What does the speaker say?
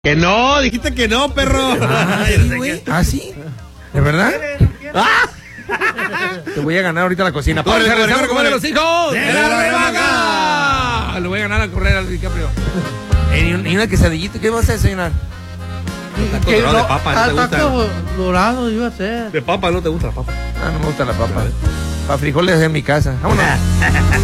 Que no, dijiste que no, perro. Sí, güey. ¿Ah, sí? ¿De verdad? ¡Ah! Te voy a ganar ahorita la cocina. Corre, ¡Regresamos con los hijos de la rebaga! Lo voy a ganar a correr al DiCaprio. Y una quesadillita, ¿qué vas a desayunar? Taco dorado de papa, ¿no te gusta? Taco dorado iba a ser. De papa, ¿no te gusta la papa? Ah, no me gusta la papa. Para frijoles en mi casa. Vámonos.